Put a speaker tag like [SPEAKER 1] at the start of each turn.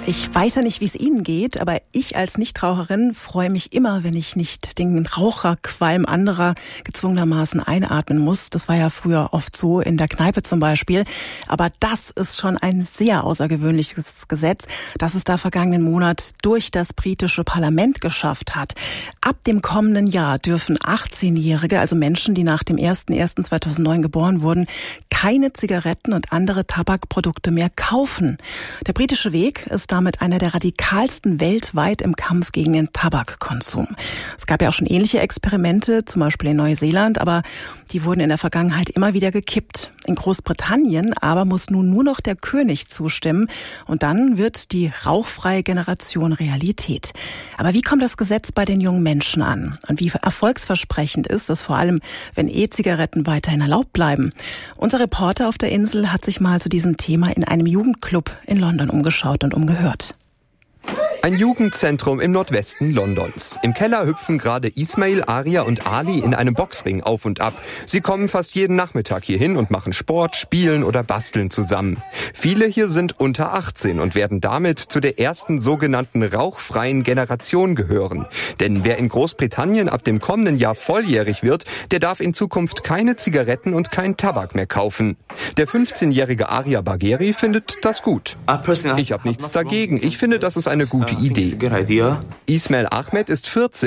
[SPEAKER 1] Ich weiß ja nicht, wie es Ihnen geht, aber ich als Nichtraucherin freue mich immer, wenn ich nicht den Raucherqualm anderer gezwungenermaßen einatmen muss. Das war ja früher oft so, in der Kneipe zum Beispiel. Aber das ist schon ein sehr außergewöhnliches Gesetz, das es da vergangenen Monat durch das britische Parlament geschafft hat. Ab dem kommenden Jahr dürfen 18-Jährige, also Menschen, die nach dem 01.01.2009 geboren wurden, keine Zigaretten und andere Tabakprodukte mehr kaufen. Der britische Weg ist damit einer der radikalsten weltweit im Kampf gegen den Tabakkonsum. Es gab ja auch schon ähnliche Experimente, zum Beispiel in Neuseeland, aber die wurden in der Vergangenheit immer wieder gekippt. In Großbritannien aber muss nun nur noch der König zustimmen und dann wird die rauchfreie Generation Realität. Aber wie kommt das Gesetz bei den jungen Menschen an? Und wie erfolgsversprechend ist es vor allem, wenn E-Zigaretten weiterhin erlaubt bleiben? Unser Reporter auf der Insel hat sich mal zu diesem Thema in einem Jugendclub in London umgeschaut und umgehört.
[SPEAKER 2] Ein Jugendzentrum im Nordwesten Londons. Im Keller hüpfen gerade Ismail, Aria und Ali in einem Boxring auf und ab. Sie kommen fast jeden Nachmittag hierhin und machen Sport, spielen oder basteln zusammen. Viele hier sind unter 18 und werden damit zu der ersten sogenannten rauchfreien Generation gehören. Denn wer in Großbritannien ab dem kommenden Jahr volljährig wird, der darf in Zukunft keine Zigaretten und kein Tabak mehr kaufen. Der 15-jährige Aria Bagheri findet das gut. Ich habe nichts dagegen. Ich finde, das ist eine gute Idee. Ismail Ahmed ist 14